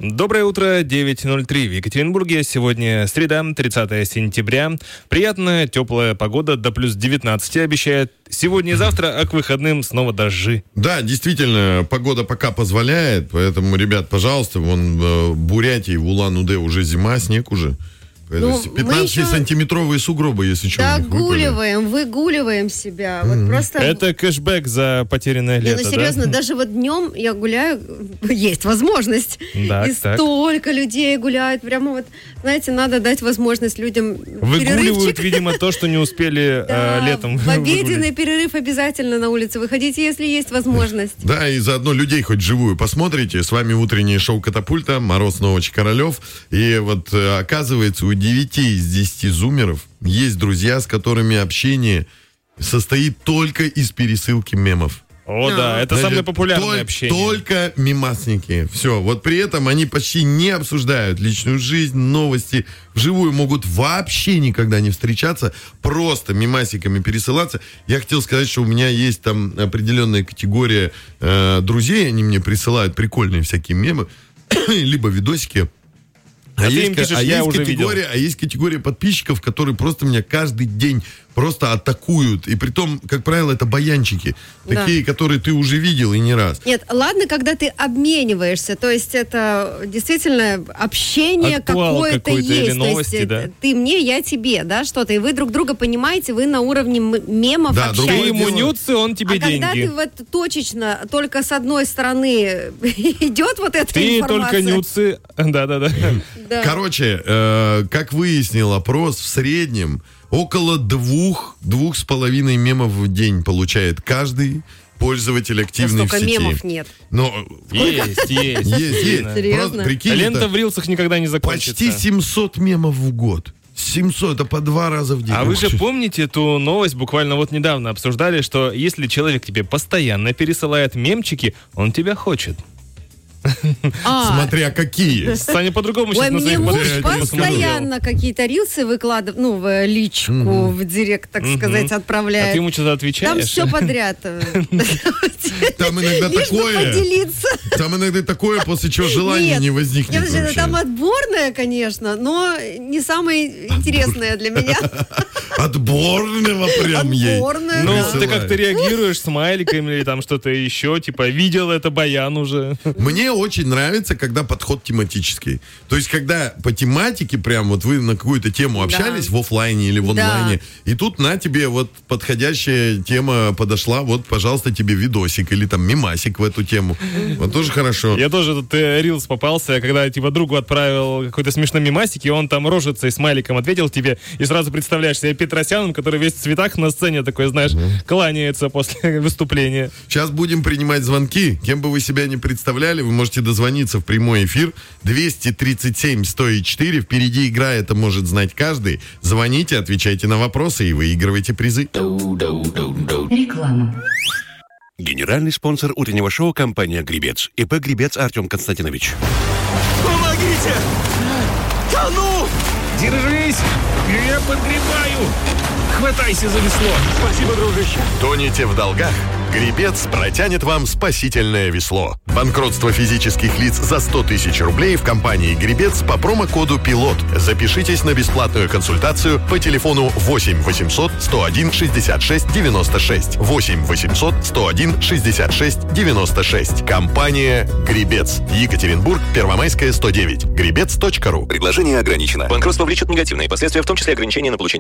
Доброе утро, 9:03 в Екатеринбурге. Сегодня среда, 30 сентября. Приятная, теплая погода, до плюс 19 обещает. Сегодня и завтра, а к выходным снова дожди. Да, действительно, погода пока позволяет, поэтому, ребят, пожалуйста, вон в Бурятии, в Улан-Удэ уже зима, снег уже. 15-сантиметровые сугробы, если что. Выгуливаем себя. Вот просто... Это кэшбэк за потерянное лето, ну, серьезно, да? даже вот днем я гуляю, есть возможность. Так, и столько людей гуляют. Прямо вот, знаете, надо дать возможность людям выгуливают, видимо, то, что не успели летом. В обеденный перерыв обязательно на улице выходите, если есть возможность. Да, и заодно людей хоть живую посмотрите. С вами утреннее шоу «Катапульта», Мороз Новоч Королев. И вот оказывается, у 9 из 10 зумеров есть друзья, с которыми общение состоит только из пересылки мемов. О, да, это самое популярное общение. Только мемасники. Все. Вот при этом они почти не обсуждают личную жизнь, новости. Вживую могут вообще никогда не встречаться, просто мемасиками пересылаться. Я хотел сказать, что у меня есть там определенная категория друзей, они мне присылают прикольные всякие мемы, либо видосики. Есть категория подписчиков, которые просто меня каждый день просто атакуют. И притом, как правило, это баянчики. Такие, которые ты уже видел и не раз. Нет, ладно, когда ты обмениваешься. То есть это действительно общение какое-то есть. Или новости, то есть да. ты мне, я тебе, да, что-то. И вы друг друга понимаете, вы на уровне мемов общаетесь. Ты ему нюцы, он тебе деньги. А когда ты вот точечно только с одной стороны идет вот эта ты информация. Ты только нюцы. Да. Короче, как выяснил опрос, в среднем около 2-2,5 мемов в день получает каждый пользователь активный в сети. Столько мемов нет. Но есть. Серьезно? Прикинь, лента в рилсах никогда не закончится. Почти 700 мемов в год. 700, это по 2 раза в день. А вы же помните эту новость, буквально вот недавно обсуждали, что если человек тебе постоянно пересылает мемчики, он тебя хочет. Смотря какие. Саня по-другому сейчас на своих подписчиков подписчиков постоянно какие-то рилсы выкладывает, в личку, в директ, так сказать, отправляет. А ты ему что-то отвечаешь? Там все подряд. Там иногда такое. Поделиться. Там иногда такое, после чего желания не возникнет вообще. Там отборное, конечно, но не самое интересное для меня. Отборного прям ей. Отборное, ты как-то реагируешь смайликами или там что-то еще, типа, видел это баян уже. Мне очень нравится, когда подход тематический. То есть, когда по тематике прям вот вы на какую-то тему общались в офлайне или в онлайне, и тут на тебе вот подходящая тема подошла, вот, пожалуйста, тебе видосик или там мемасик в эту тему. Вот тоже хорошо. Я тоже тут рилс попался, когда типа другу отправил какой-то смешной мемасик, и он там рожицей смайликом ответил тебе, и сразу представляешь себе Петросяном, который весь в цветах на сцене такой, знаешь, кланяется после выступления. Сейчас будем принимать звонки. Кем бы вы себя не представляли, вы можете дозвониться в прямой эфир 237-104. Впереди игра, это может знать каждый. Звоните, отвечайте на вопросы и выигрывайте призы. Реклама. Генеральный спонсор утреннего шоу — компания «Гребец». ИП «Гребец» Артем Константинович. Помогите! Тону! Держись! Я подгребаю! Хватайся за весло! Спасибо, дружище! Тонете в долгах? Гребец протянет вам спасительное весло. Банкротство физических лиц за 100 тысяч рублей в компании «Гребец» по промокоду «Пилот». Запишитесь на бесплатную консультацию по телефону 8 800 101 66 96. 8 800 101 66 96. Компания «Гребец». Екатеринбург, Первомайская, 109. Гребец.ру. Предложение ограничено. Банкротство влечет негативные последствия, в том числе ограничения на получение